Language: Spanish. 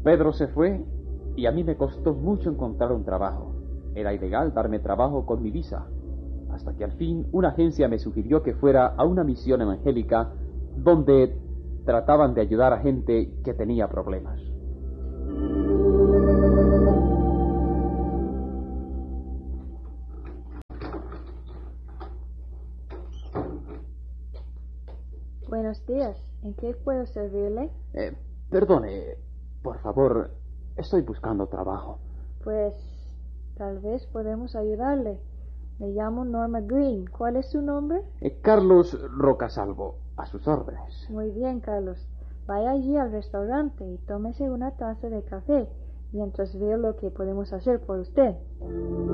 Pedro se fue y a mí me costó mucho encontrar un trabajo. Era ilegal darme trabajo con mi visa, hasta que al fin una agencia me sugirió que fuera a una misión evangélica donde trataban de ayudar a gente que tenía problemas. Buenos días, ¿en qué puedo servirle? Perdone, por favor, estoy buscando trabajo. Pues tal vez podemos ayudarle. Me llamo Norma Green. ¿Cuál es su nombre? Carlos Rocasalvo, a sus órdenes. Muy bien, Carlos. Vaya allí al restaurante y tómese una taza de café mientras veo lo que podemos hacer por usted.